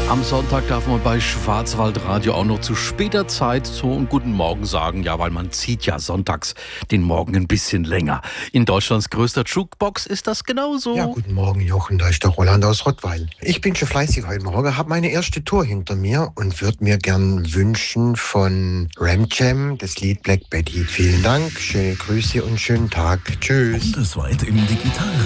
Am Sonntag darf man bei Schwarzwaldradio auch noch zu später Zeit so einen guten Morgen sagen. Ja, weil man zieht ja sonntags den Morgen ein bisschen länger. In Deutschlands größter Jukebox ist das genauso. Ja, guten Morgen, Jochen, da ist der Roland aus Rottweil. Ich bin schon fleißig heute Morgen, habe meine erste Tour hinter mir und würde mir gern wünschen von Ram Jam das Lied Black Betty. Vielen Dank, schöne Grüße und schönen Tag. Tschüss. Bundesweit im Digital